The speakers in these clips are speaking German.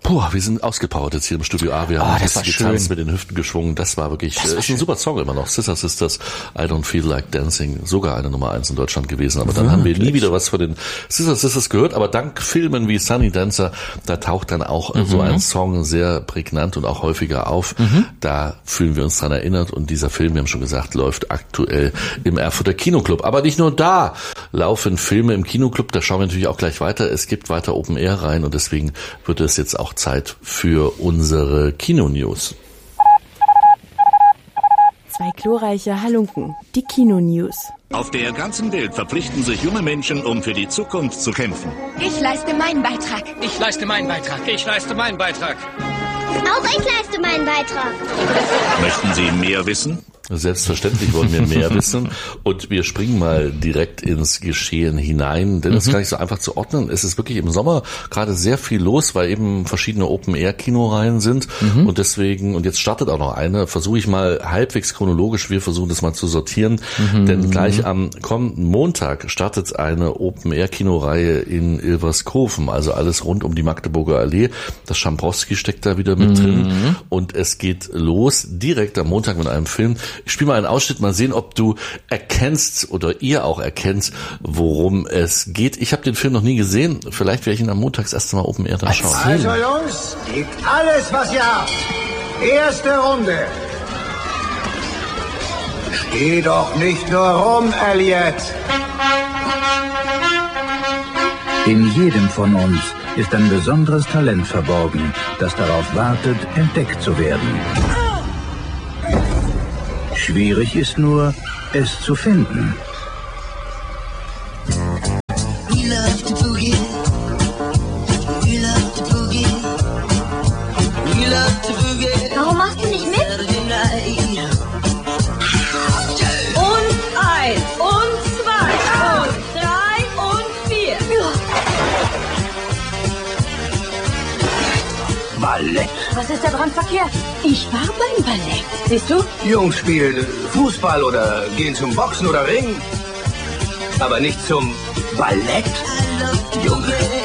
Wir sind ausgepowert jetzt hier im Studio A. Wir haben ein bisschen getanzt, mit den Hüften geschwungen. Das war wirklich, ist ein super Song immer noch. Scissor Sisters, I Don't Feel Like Dancing. Sogar eine Nummer 1 in Deutschland gewesen. Aber dann haben wir nie wieder was von den Scissor Sisters gehört. Aber dank Filmen wie Sunny Dancer, da taucht dann auch so ein Song sehr prägnant und auch häufiger auf. Da fühlen wir uns dran erinnert. Und dieser Film, wir haben schon gesagt, läuft aktuell im Erfurter Kinoclub. Aber nicht nur da laufen Filme im Kinoclub. Da schauen wir natürlich auch gleich weiter. Es gibt weiter Open Air rein. Und deswegen wird es jetzt auch Zeit für unsere Kino-News. 2 glorreiche Halunken, die Kino-News. Auf der ganzen Welt verpflichten sich junge Menschen, um für die Zukunft zu kämpfen. Ich leiste meinen Beitrag. Ich leiste meinen Beitrag. Ich leiste meinen Beitrag. Auch ich leiste meinen Beitrag. Möchten Sie mehr wissen? Selbstverständlich wollen wir mehr wissen und wir springen mal direkt ins Geschehen hinein, denn das ist gar nicht so einfach zu ordnen. Es ist wirklich im Sommer gerade sehr viel los, weil eben verschiedene Open-Air-Kinoreihen sind und deswegen, und jetzt startet auch noch eine, versuche ich mal halbwegs chronologisch, wir versuchen das mal zu sortieren, denn gleich am kommenden Montag startet eine Open-Air-Kinoreihe in Ilverskofen, also alles rund um die Magdeburger Allee. Das Schambrowski steckt da wieder mit drin und es geht los direkt am Montag mit einem Film. Ich spiele mal einen Ausschnitt, mal sehen, ob du erkennst oder ihr auch erkennt, worum es geht. Ich habe den Film noch nie gesehen. Vielleicht werde ich ihn am Montag das erste Mal Open Air da schauen. Also Jungs, gebt alles, was ihr habt. Erste Runde. Steh doch nicht nur rum, Elliot. In jedem von uns ist ein besonderes Talent verborgen, das darauf wartet, entdeckt zu werden. Schwierig ist nur, es zu finden. Warum machst du nicht mit? Und 1, und 2, und 3, und 4. Ballett. Was ist daran verkehrt? Ich war beim Ballett. Siehst du? Jungs spielen Fußball oder gehen zum Boxen oder Ringen. Aber nicht zum Ballett. Junge.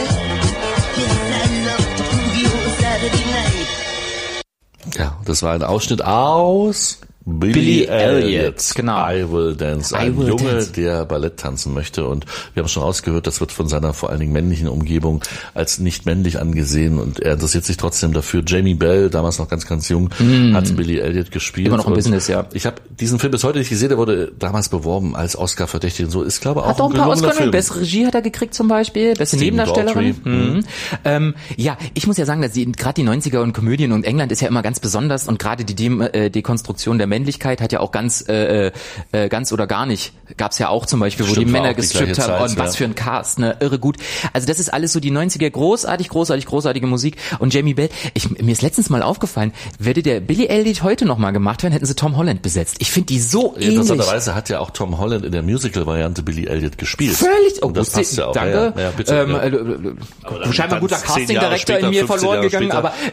Ja, das war ein Ausschnitt aus Billy Elliot, genau. I Will Dance. Ein Junge, der Ballett tanzen möchte. Und wir haben schon rausgehört, das wird von seiner vor allen Dingen männlichen Umgebung als nicht männlich angesehen. Und er interessiert sich trotzdem dafür. Jamie Bell, damals noch ganz, ganz jung, hat Billy Elliot gespielt. Immer noch im Business, ja. Ich habe diesen Film bis heute nicht gesehen. Der wurde damals beworben als Oscar-verdächtig. Und so ist, glaube ich, auch hat auch ein paar Oscar. Beste Regie hat er gekriegt zum Beispiel. Beste Nebendarstellerin. Ja, ich muss ja sagen, dass gerade die 90er und Komödien und England ist ja immer ganz besonders. Und gerade die Dekonstruktion der Männlichkeit hat ja auch ganz oder gar nicht, gab's ja auch zum Beispiel, wo die Männer gestrippt haben. Und was für ein Cast, ne, irre gut. Also das ist alles so die 90er, großartige Musik. Und Jamie Bell, mir ist letztens mal aufgefallen, würde der Billy Elliot heute noch mal gemacht werden, hätten sie Tom Holland besetzt. Ich finde die so ähnlich. Interessanterweise hat ja auch Tom Holland in der Musical-Variante Billy Elliot gespielt. Völlig, und das passt ja auch. Danke. Ja, bitte, scheinbar ein guter Casting-Director in mir verloren gegangen,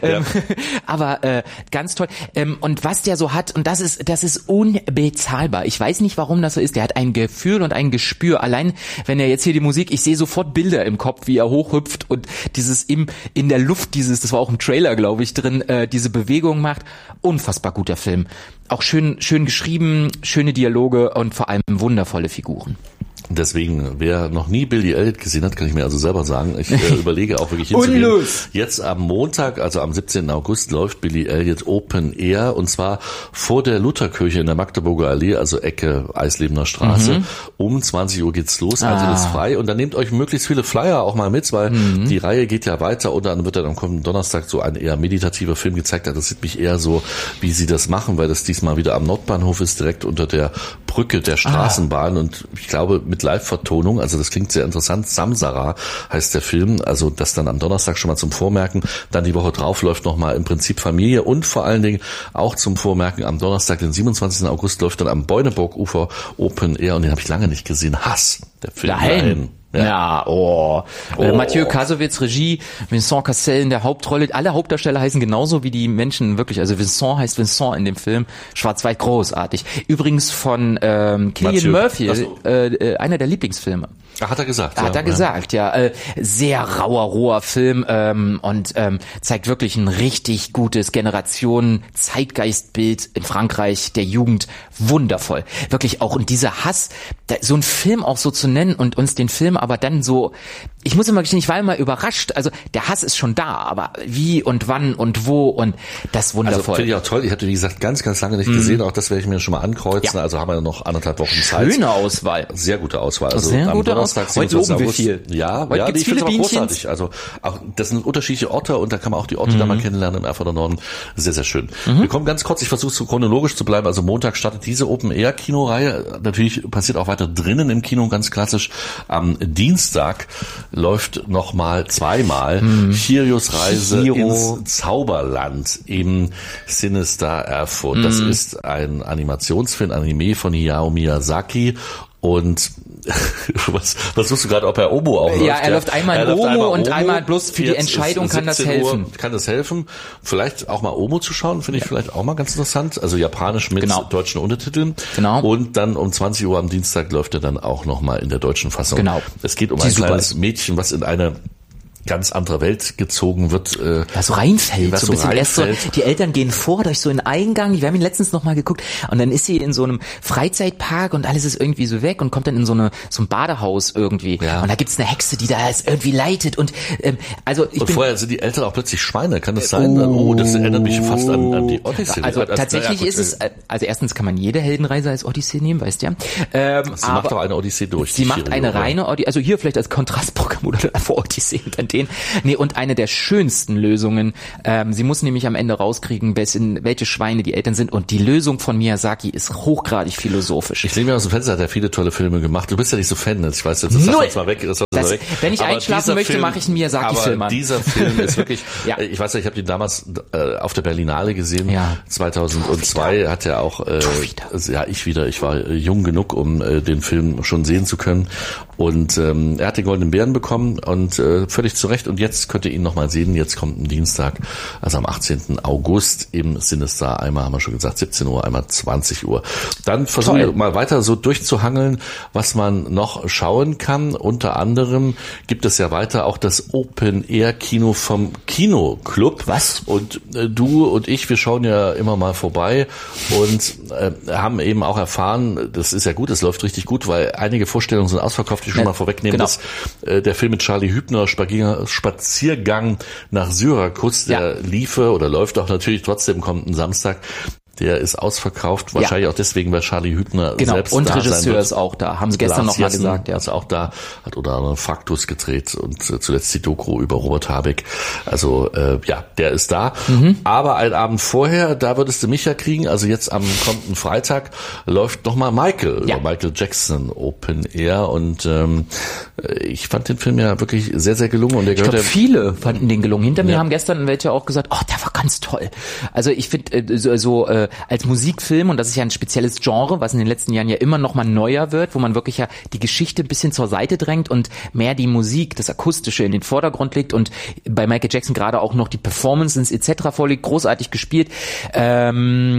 aber ganz toll. Und was der so hat, und das ist unbezahlbar. Ich weiß nicht, warum das so ist. Der hat ein Gefühl und ein Gespür. Allein, wenn er jetzt hier die Musik, ich sehe sofort Bilder im Kopf, wie er hochhüpft und dieses in der Luft, das war auch im Trailer, glaube ich, drin, diese Bewegung macht. Unfassbar guter Film. Auch schön geschrieben, schöne Dialoge und vor allem wundervolle Figuren. Deswegen, wer noch nie Billy Elliot gesehen hat, kann ich mir also selber sagen. Ich überlege auch wirklich hinzugehen. Jetzt am Montag, also am 17. August, läuft Billy Elliot Open Air und zwar vor der Lutherkirche in der Magdeburger Allee, also Ecke Eislebener Straße. Um 20 Uhr geht's los, also ist frei. Und dann nehmt euch möglichst viele Flyer auch mal mit, weil die Reihe geht ja weiter und dann wird dann am kommenden Donnerstag so ein eher meditativer Film gezeigt. Das sieht mich eher so, wie sie das machen, weil das diesmal wieder am Nordbahnhof ist, direkt unter der Brücke der Straßenbahn und ich glaube mit Live-Vertonung, also das klingt sehr interessant. Samsara heißt der Film, also das dann am Donnerstag schon mal zum Vormerken. Dann die Woche drauf läuft nochmal im Prinzip Familie und vor allen Dingen auch zum Vormerken am Donnerstag, den 27. August, läuft dann am Beuneburg-Ufer Open Air und den habe ich lange nicht gesehen. Hass, der Film. Nein. Ja, Mathieu Kassovitz, Regie, Vincent Cassel in der Hauptrolle. Alle Hauptdarsteller heißen genauso wie die Menschen wirklich. Also Vincent heißt Vincent in dem Film. Schwarz-Weiß, großartig. Übrigens von Cillian Murphy, einer der Lieblingsfilme. Hat er gesagt. Hat er gesagt, ja. Sehr rauer, roher Film und zeigt wirklich ein richtig gutes Generationen-Zeitgeistbild in Frankreich der Jugend. Wundervoll. Wirklich auch. Und dieser Hass, so einen Film auch so zu nennen und uns den Film aber dann so, ich muss immer gestehen, ich war immer überrascht. Also der Hass ist schon da, aber wie und wann und wo und das wundervoll. Also finde ich auch toll. Ich hatte, wie gesagt, ganz, ganz lange nicht gesehen. Auch das werde ich mir schon mal ankreuzen. Ja. Also haben wir noch 1,5 Wochen Zeit. Schöne Auswahl. Sehr gute Auswahl. Also sehr gute Donnerstag, Heute loben wir viel. Ja, heute ja, gibt's viele Bienchen. Großartig. Also auch, das sind unterschiedliche Orte und da kann man auch die Orte da mal kennenlernen im Erfurter Norden. Sehr, sehr schön. Wir kommen ganz kurz, ich versuche so chronologisch zu bleiben. Also Montag startet diese Open-Air-Kinoreihe. Natürlich passiert auch weiter drinnen im Kino, ganz klassisch. Am Dienstag läuft nochmal zweimal Chirios Reise ins Zauberland im Sinister Erfurt. Das ist ein Animationsfilm, Anime von Hayao Miyazaki. Und was suchst du gerade, ob er Omo auch läuft? Ja, er läuft einmal in Omo und einmal bloß für die Entscheidung kann das helfen. Kann das helfen? Vielleicht auch mal Omo zu schauen, finde ich vielleicht auch mal ganz interessant. Also japanisch mit deutschen Untertiteln. Genau. Und dann um 20 Uhr am Dienstag läuft er dann auch nochmal in der deutschen Fassung. Genau. Es geht um ein kleines Mädchen, was in eine ganz andere Welt gezogen wird. Was so reinfällt. So ein bisschen reinfällt. Erst so, die Eltern gehen vor durch so einen Eingang. Wir haben ihn letztens noch mal geguckt. Und dann ist sie in so einem Freizeitpark und alles ist irgendwie so weg und kommt dann in so ein Badehaus irgendwie. Ja. Und da gibt's eine Hexe, die da es irgendwie leitet. Und vorher sind die Eltern auch plötzlich Schweine. Kann das sein? Oh, das erinnert mich fast an die Odyssee. Also tatsächlich ist es, also erstens kann man jede Heldenreise als Odyssee nehmen, weißt du ja. Sie macht auch eine Odyssee durch. Sie macht eine reine Odyssee, also hier vielleicht als Kontrastprogramm oder vor Odyssee und dann und eine der schönsten Lösungen, sie muss nämlich am Ende rauskriegen, welche Schweine die Eltern sind und die Lösung von Miyazaki ist hochgradig philosophisch. Ich lehne mir aus dem Fenster, hat er viele tolle Filme gemacht. Du bist ja nicht so Fan, ich weiß jetzt, das lass uns mal weg. Wenn ich einschlafen möchte, mache ich einen Miyazaki-Film an. Aber dieser Film ist wirklich, ich weiß nicht, ich habe den damals auf der Berlinale gesehen, 2002 hat er auch, ich war jung genug, um den Film schon sehen zu können und er hat den Goldenen Bären bekommen und völlig zu Recht. Und jetzt könnt ihr ihn nochmal sehen. Jetzt kommt ein Dienstag, also am 18. August im Sinister. Einmal haben wir schon gesagt, 17 Uhr, einmal 20 Uhr. Dann versuchen wir mal weiter so durchzuhangeln, was man noch schauen kann. Unter anderem gibt es ja weiter auch das Open-Air-Kino vom Kinoclub. Was? Und du und ich, wir schauen ja immer mal vorbei und haben eben auch erfahren, das ist ja gut, es läuft richtig gut, weil einige Vorstellungen sind ausverkauft, die schon mal vorwegnehmen, dass der Film mit Charlie Hübner, Spaziergang nach Syrakus, der liefe oder läuft auch natürlich trotzdem, kommt ein Samstag. Der ist ausverkauft, wahrscheinlich auch deswegen, weil Charlie Hübner selbst und da Regisseur sein wird. Ist auch da, haben sie gestern noch mal gesagt. Ja. Ist auch da, hat unter anderem Faktus gedreht und zuletzt die Doku über Robert Habeck. Also der ist da. Aber einen Abend vorher, da würdest du mich ja kriegen, also jetzt am kommenden Freitag läuft nochmal Michael Jackson Open Air und ich fand den Film ja wirklich sehr, sehr gelungen. Und ich glaube, viele fanden den gelungen. Hinter mir haben gestern welche auch gesagt, der war ganz toll. Also ich finde als Musikfilm, und das ist ja ein spezielles Genre, was in den letzten Jahren ja immer noch mal neuer wird, wo man wirklich ja die Geschichte ein bisschen zur Seite drängt und mehr die Musik, das Akustische in den Vordergrund legt und bei Michael Jackson gerade auch noch die Performances etc. vorliegt, großartig gespielt, ist aber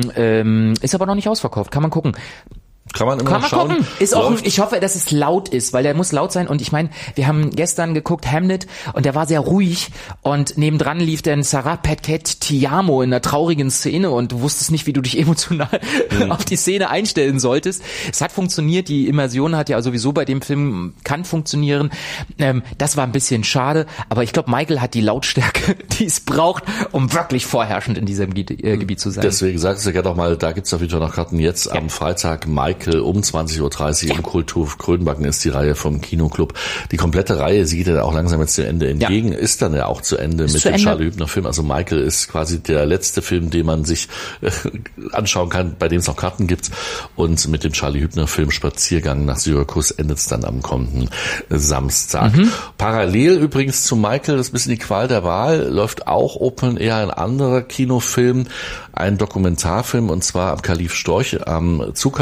noch nicht ausverkauft, kann man gucken. Kann man immer schauen. Gucken. Ist auch, ich hoffe, dass es laut ist, weil der muss laut sein. Und ich meine, wir haben gestern geguckt Hamlet und der war sehr ruhig und nebendran lief dann Sarah Paquette Ti Amo in einer traurigen Szene und du wusstest nicht, wie du dich emotional auf die Szene einstellen solltest. Es hat funktioniert, die Immersion hat ja sowieso bei dem Film kann funktionieren. Das war ein bisschen schade, aber ich glaube, Michael hat die Lautstärke, die es braucht, um wirklich vorherrschend in diesem Gebiet zu sein. Deswegen sagst du ja doch mal, da gibt's auf jeden Fall noch Karten jetzt am Freitag Michael um 20.30 Uhr im Kulturhof Grönbacken ist die Reihe vom Kinoclub. Die komplette Reihe, sie geht ja auch langsam jetzt zu Ende entgegen, ist dann ja auch zu Ende mit dem Charlie Hübner Film. Also Michael ist quasi der letzte Film, den man sich anschauen kann, bei dem es noch Karten gibt. Und mit dem Charlie Hübner Film Spaziergang nach Syrakus endet es dann am kommenden Samstag. Parallel übrigens zu Michael, das ist ein bisschen die Qual der Wahl, läuft auch Open Air ein anderer Kinofilm, ein Dokumentarfilm, und zwar am Kalif Storch am Zughafen, am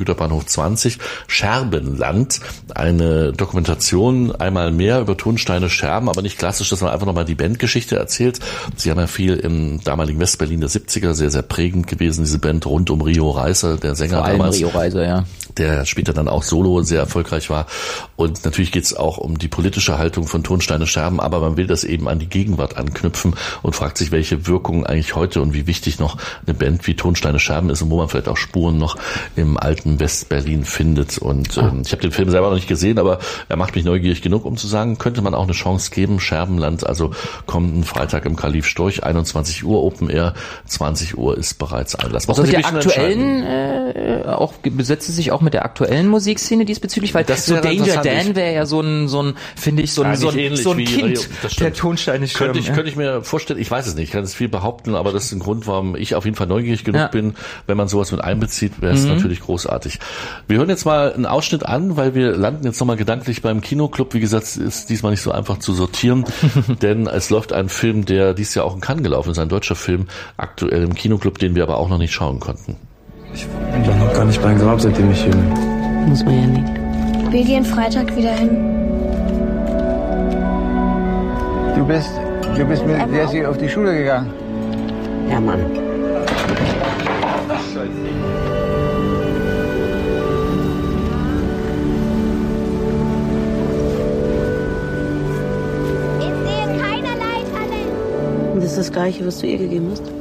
Güterbahnhof 20, Scherbenland, eine Dokumentation einmal mehr über Tonsteine Scherben, aber nicht klassisch, dass man einfach nochmal die Bandgeschichte erzählt. Sie haben ja viel im damaligen Westberlin der 70er, sehr, sehr prägend gewesen, diese Band rund um Rio Reiser, der Sänger vor allem damals. Rio Reiser, ja. Der später dann auch solo sehr erfolgreich war. Und natürlich geht es auch um die politische Haltung von Tonsteine Scherben, aber man will das eben an die Gegenwart anknüpfen und fragt sich, welche Wirkung eigentlich heute und wie wichtig noch eine Band wie Tonsteine Scherben ist und wo man vielleicht auch Spuren noch im alten Westberlin findet. Und ich habe den Film selber noch nicht gesehen, aber er macht mich neugierig genug, um zu sagen, könnte man auch eine Chance geben. Scherbenland, also kommenden Freitag im Kalif Storch, 21 Uhr Open Air, 20 Uhr ist bereits Einlass. Auch mit der aktuellen, auch besetzt es sich auch mit der aktuellen Musikszene diesbezüglich, weil das so Danger Dan wäre ja so ein finde ich, so ein Kind der Tonsteine Scherben. Könnte ich mir vorstellen, ich weiß es nicht, ich kann es viel behaupten, aber das ist ein Grund, warum ich auf jeden Fall neugierig genug bin. Wenn man sowas mit einbezieht, wäre es natürlich großartig. Wir hören jetzt mal einen Ausschnitt an, weil wir landen jetzt nochmal gedanklich beim Kinoclub. Wie gesagt, ist diesmal nicht so einfach zu sortieren, denn es läuft ein Film, der dieses Jahr auch in Cannes gelaufen ist, ein deutscher Film, aktuell im Kinoclub, den wir aber auch noch nicht schauen konnten. Ich war noch gar nicht beim Grab, seitdem ich hier bin. Muss man ja nicht. Wir gehen Freitag wieder hin. Du bist mit Jessie auf die Schule gegangen? Ja, Mann. Ich sehe keinerlei Talent. Das ist das Gleiche, was du ihr gegeben hast?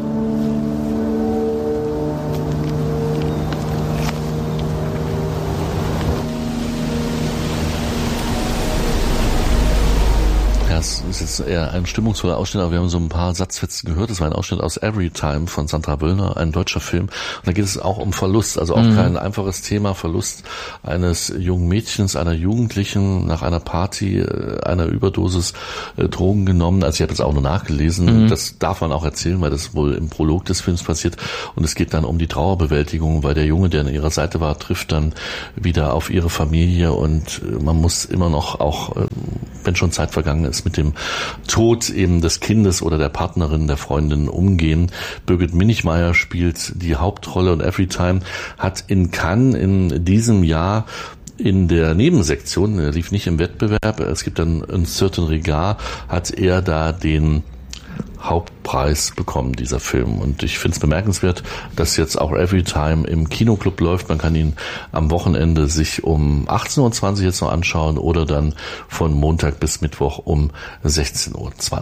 Das ist jetzt eher ein stimmungsvoller Ausschnitt, aber wir haben so ein paar Satzfetzen gehört. Das war ein Ausschnitt aus Everytime von Sandra Wöllner, ein deutscher Film. Und da geht es auch um Verlust, also auch kein einfaches Thema. Verlust eines jungen Mädchens, einer Jugendlichen nach einer Party, einer Überdosis Drogen genommen. Also ich habe das auch nur nachgelesen. Das darf man auch erzählen, weil das wohl im Prolog des Films passiert. Und es geht dann um die Trauerbewältigung, weil der Junge, der an ihrer Seite war, trifft dann wieder auf ihre Familie und man muss immer noch auch, wenn schon Zeit vergangen ist, mit dem Tod eben des Kindes oder der Partnerin, der Freundin umgehen. Birgit Minichmeier spielt die Hauptrolle und Everytime hat in Cannes in diesem Jahr in der Nebensektion, er lief nicht im Wettbewerb, es gibt dann ein Certain Regard, hat er da den Hauptpreis bekommen, dieser Film. Und ich finde es bemerkenswert, dass jetzt auch Everytime im Kinoclub läuft. Man kann ihn am Wochenende sich um 18.20 Uhr jetzt noch anschauen oder dann von Montag bis Mittwoch um 16.20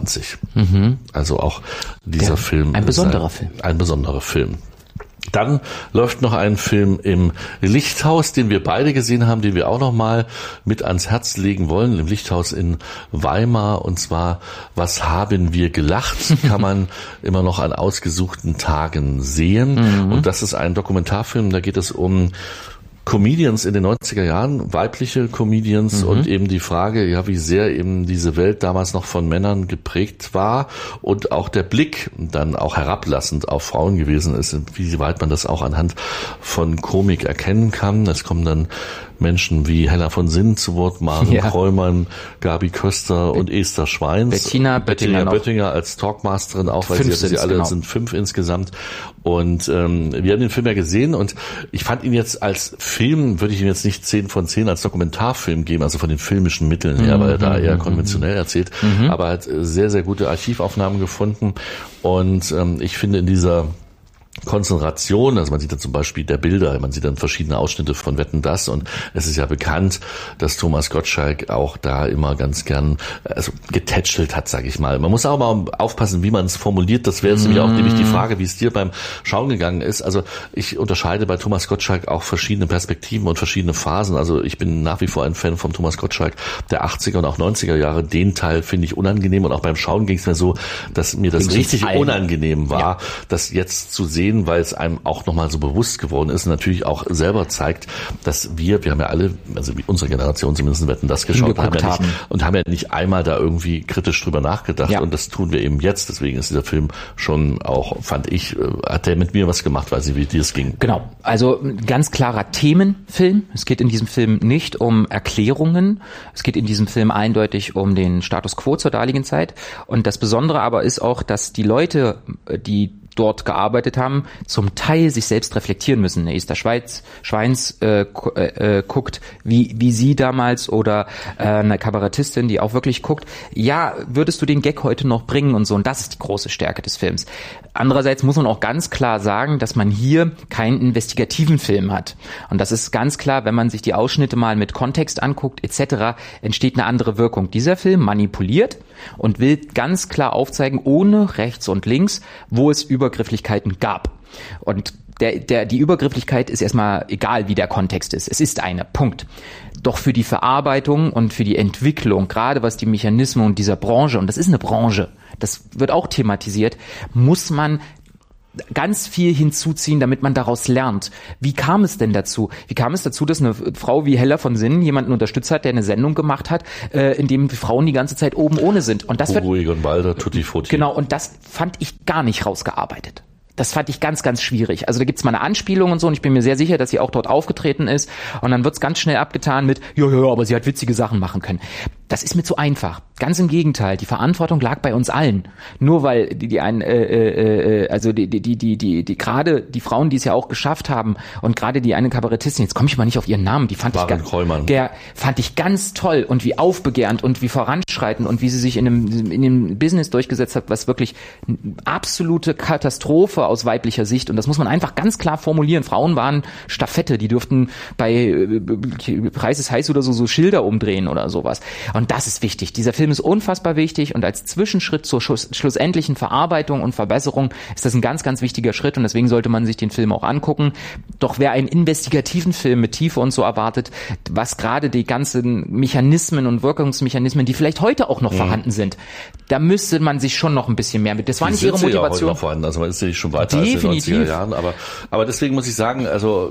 Uhr. Also auch dieser Film ein besonderer Film. Ein besonderer Film. Dann läuft noch ein Film im Lichthaus, den wir beide gesehen haben, den wir auch noch mal mit ans Herz legen wollen, im Lichthaus in Weimar, und zwar Was haben wir gelacht, kann man immer noch an ausgesuchten Tagen sehen. Und das ist ein Dokumentarfilm, da geht es um Comedians in den 90er Jahren, weibliche Comedians und eben die Frage, ja, wie sehr eben diese Welt damals noch von Männern geprägt war und auch der Blick dann auch herablassend auf Frauen gewesen ist, wie weit man das auch anhand von Komik erkennen kann. Es kommen dann Menschen wie Hella von Sinn zu Wort, Maren Kräumann, Gabi Köster und Esther Schweins. Bettina Böttinger als Talkmasterin auch, weil sie alle sind 5 insgesamt. Und wir haben den Film ja gesehen und ich fand ihn jetzt als Film, würde ich ihm jetzt nicht 10 von 10 als Dokumentarfilm geben, also von den filmischen Mitteln her, weil er da eher konventionell erzählt, aber er hat sehr, sehr gute Archivaufnahmen gefunden und ich finde in dieser Konzentration, also man sieht dann zum Beispiel der Bilder, man sieht dann verschiedene Ausschnitte von Wetten, dass, und es ist ja bekannt, dass Thomas Gottschalk auch da immer ganz gern getätschelt hat, sage ich mal. Man muss auch mal aufpassen, wie man es formuliert, das wäre jetzt nämlich auch nämlich die Frage, wie es dir beim Schauen gegangen ist. Also ich unterscheide bei Thomas Gottschalk auch verschiedene Perspektiven und verschiedene Phasen, also ich bin nach wie vor ein Fan von Thomas Gottschalk der 80er und auch 90er Jahre, den Teil finde ich unangenehm und auch beim Schauen ging es mir so, dass mir das richtig unangenehm war, das jetzt zu sehen, weil es einem auch nochmal so bewusst geworden ist und natürlich auch selber zeigt, dass wir haben ja alle, also unsere Generation zumindest, Wetten, dass geschaut haben ja nicht einmal da irgendwie kritisch drüber nachgedacht und das tun wir eben jetzt, deswegen ist dieser Film schon auch, fand ich, hat der mit mir was gemacht, weiß ich, wie dir es ging. Genau, also ein ganz klarer Themenfilm. Es geht in diesem Film nicht um Erklärungen, es geht in diesem Film eindeutig um den Status quo zur damaligen Zeit und das Besondere aber ist auch, dass die Leute, die dort gearbeitet haben, zum Teil sich selbst reflektieren müssen. Esther Schweins guckt, wie sie damals oder eine Kabarettistin, die auch wirklich guckt, ja, würdest du den Gag heute noch bringen und so. Und das ist die große Stärke des Films. Andererseits muss man auch ganz klar sagen, dass man hier keinen investigativen Film hat. Und das ist ganz klar, wenn man sich die Ausschnitte mal mit Kontext anguckt etc., entsteht eine andere Wirkung. Dieser Film manipuliert und will ganz klar aufzeigen, ohne rechts und links, wo es Übergrifflichkeiten gab. Und die Übergrifflichkeit ist erstmal egal, wie der Kontext ist. Es ist eine, Punkt. Doch für die Verarbeitung und für die Entwicklung, gerade was die Mechanismen dieser Branche, und das ist eine Branche, das wird auch thematisiert, muss man ganz viel hinzuziehen, damit man daraus lernt. Wie kam es denn dazu? Wie kam es dazu, dass eine Frau wie Hella von Sinnen jemanden unterstützt hat, der eine Sendung gemacht hat, in dem die Frauen die ganze Zeit oben ohne sind? Und das Egon Balder, Tutti Frutti. Genau, und das fand ich gar nicht rausgearbeitet. Das fand ich ganz, ganz schwierig. Also da gibt's mal eine Anspielung und so, und ich bin mir sehr sicher, dass sie auch dort aufgetreten ist. Und dann wird's ganz schnell abgetan mit, ja, aber sie hat witzige Sachen machen können. Das ist mir zu einfach. Ganz im Gegenteil. Die Verantwortung lag bei uns allen. Nur weil gerade die Frauen, die es ja auch geschafft haben, und gerade die eine Kabarettistin, jetzt komme ich mal nicht auf ihren Namen, die fand ich ganz toll und wie aufbegehrend und wie voranschreitend und wie sie sich in dem Business durchgesetzt hat, was wirklich eine absolute Katastrophe aus weiblicher Sicht, und das muss man einfach ganz klar formulieren. Frauen waren Stafette, die durften bei Preis ist heiß oder so Schilder umdrehen oder sowas. Und das ist wichtig. Dieser Film ist unfassbar wichtig, und als Zwischenschritt zur schlussendlichen Verarbeitung und Verbesserung ist das ein ganz, ganz wichtiger Schritt, und deswegen sollte man sich den Film auch angucken. Doch wer einen investigativen Film mit Tiefe und so erwartet, was gerade die ganzen Mechanismen und Wirkungsmechanismen, die vielleicht heute auch noch vorhanden sind, da müsste man sich schon noch ein bisschen mehr mit. Das war nicht ihre Motivation. Ja heute noch vorhanden. Also man ist ja nicht schon weiter Definitiv. Als in den 90er Jahren, aber deswegen muss ich sagen, also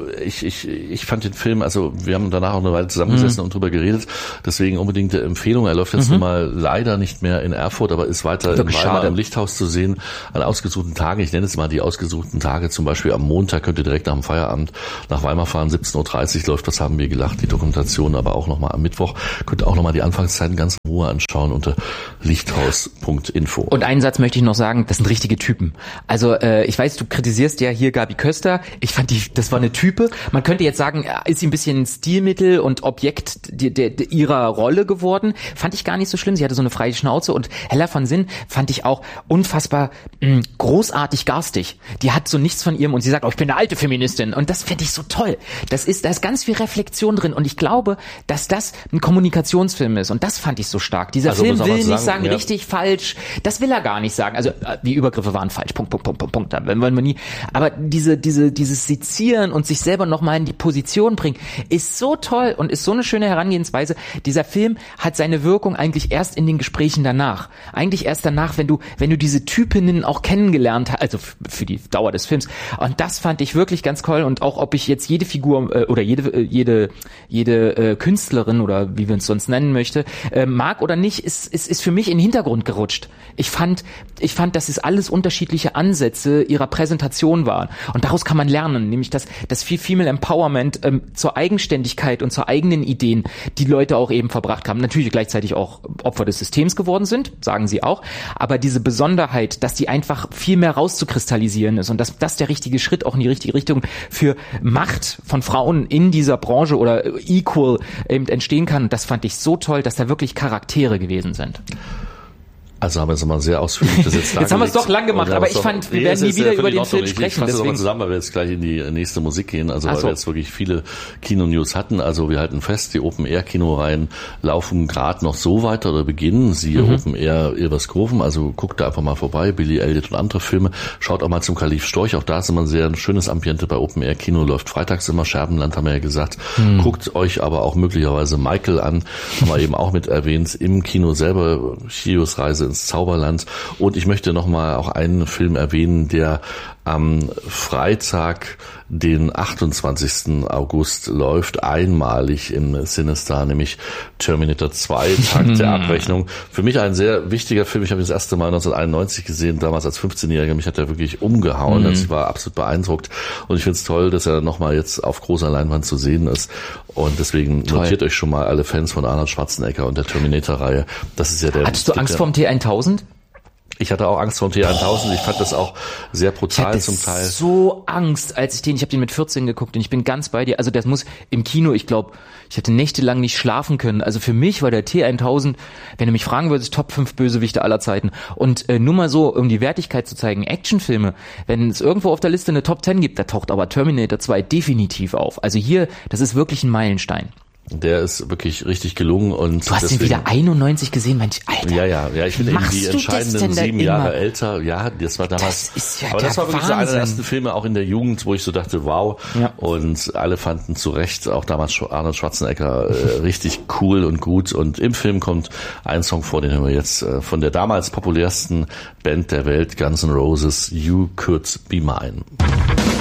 ich fand den Film, also wir haben danach auch eine Weile zusammengesessen und drüber geredet, deswegen unbedingte Empfehlung. Er läuft jetzt nun mal leider nicht mehr in Erfurt, aber ist weiter in Weimar im Lichthaus zu sehen, an ausgesuchten Tagen. Ich nenne es mal die ausgesuchten Tage, zum Beispiel am Montag könnt ihr direkt nach dem Feierabend nach Weimar fahren, 17.30 Uhr läuft, was haben wir gelacht, die Dokumentation, aber auch nochmal am Mittwoch könnt ihr auch nochmal die Anfangszeiten ganz in Ruhe anschauen unter lichthaus.info. Und einen Satz möchte ich noch sagen, das sind richtige Typen. Also ich weiß, du kritisierst ja hier Gabi Köster. Ich fand das war eine Type. Man könnte jetzt sagen, ist sie ein bisschen Stilmittel und Objekt ihrer Rolle geworden. Fand ich gar nicht so schlimm. Sie hatte so eine freie Schnauze, und Hella von Sinn fand ich auch unfassbar großartig garstig. Die hat so nichts von ihrem, und sie sagt, ich bin eine alte Feministin, und das finde ich so toll. Da ist ganz viel Reflexion drin, und ich glaube, dass das ein Kommunikationsfilm ist, und das fand ich so stark. Dieser Film will nicht sagen, richtig, falsch, das will er gar nicht sagen. Also die Übergriffe waren falsch, Punkt, da wollen wir nie. Aber dieses Sezieren und sich selber nochmal in die Position bringen, ist so toll und ist so eine schöne Herangehensweise. Dieser Film hat seine Wirkung eigentlich erst in den Gesprächen danach. Eigentlich erst danach, wenn du diese Typinnen auch kennengelernt hast, also für die Dauer des Films. Und das fand ich wirklich ganz toll. Und auch, ob ich jetzt jede Figur oder jede Künstlerin oder wie wir uns sonst nennen möchte, mag oder nicht, ist für mich in den Hintergrund gerutscht. Ich fand, dass es alles unterschiedliche Ansätze ihrer Präsentation waren. Und daraus kann man lernen, nämlich das Female Empowerment zur Eigenständigkeit und zur eigenen Ideen, die Leute auch eben verbracht haben. Natürlich gleichzeitig auch Opfer des Systems geworden sind, sagen sie auch. Aber diese Besonderheit, dass die einfach viel mehr rauszukristallisieren ist und dass das der richtige Schritt auch in die richtige Richtung für Macht von Frauen in dieser Branche oder equal eben entstehen kann. Und das fand ich so toll, dass da wirklich Charaktere gewesen sind. Also haben wir jetzt mal sehr ausführlich das jetzt haben wir es doch lang gemacht, aber ich fand, wir werden nie wieder über den Film sprechen. Ich fasse nochmal zusammen, weil wir jetzt gleich in die nächste Musik gehen, weil wir jetzt wirklich viele Kino-News hatten. Also wir halten fest, die Open-Air-Kinoreihen laufen gerade noch so weiter oder beginnen. Siehe Open-Air Ilvershofen, also guckt da einfach mal vorbei, Billy Elliot und andere Filme. Schaut auch mal zum Kalif Storch, auch da ist immer ein sehr schönes Ambiente bei Open-Air-Kino, läuft freitags immer, Scherbenland haben wir ja gesagt. Guckt euch aber auch möglicherweise Michael an, haben wir eben auch mit erwähnt, im Kino selber, Chios Reise ins Zauberland. Und ich möchte nochmal auch einen Film erwähnen, der am Freitag, den 28. August läuft, einmalig im Cinestar, nämlich Terminator 2, Tag der Abrechnung. Für mich ein sehr wichtiger Film. Ich habe ihn das erste Mal 1991 gesehen, damals als 15-Jähriger. Mich hat er wirklich umgehauen. Ich war absolut beeindruckt. Und ich finde es toll, dass er nochmal jetzt auf großer Leinwand zu sehen ist. Und deswegen notiert euch schon mal alle Fans von Arnold Schwarzenegger und der Terminator-Reihe. Das ist ja der. Hattest du Angst vor dem T1000? Ich hatte auch Angst vor dem T1000. Ich fand das auch sehr brutal zum Teil. So Angst, als ich habe den mit 14 geguckt und ich bin ganz bei dir. Also das muss im Kino, ich glaube, ich hätte nächtelang nicht schlafen können. Also für mich war der T1000, wenn du mich fragen würdest, Top 5 Bösewichte aller Zeiten. Und nur mal so, um die Wertigkeit zu zeigen, Actionfilme, wenn es irgendwo auf der Liste eine Top 10 gibt, da taucht aber Terminator 2 definitiv auf. Also hier, das ist wirklich ein Meilenstein. Der ist wirklich richtig gelungen und du hast ihn wieder 91 gesehen, Mensch, Alter. Ja, ich bin eben die entscheidenden 7 Jahre älter. Ja, das war damals. Aber das war wirklich so einer der ersten Filme auch in der Jugend, wo ich so dachte, wow. Ja. Und alle fanden zu Recht, auch damals Arnold Schwarzenegger, richtig cool und gut. Und im Film kommt ein Song vor, den hören wir jetzt von der damals populärsten Band der Welt, Guns N' Roses, You Could Be Mine.